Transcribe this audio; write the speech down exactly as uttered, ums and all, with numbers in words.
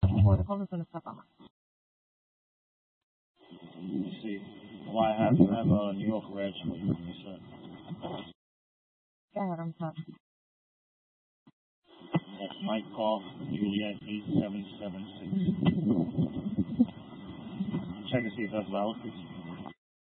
Or the colors and stuff on it. You see, why I have to have a New York Reds for you, you said. Go ahead, I'm sorry. That's Mike Golf, Juliet eight seven seven six. Check and see if that's valid, please.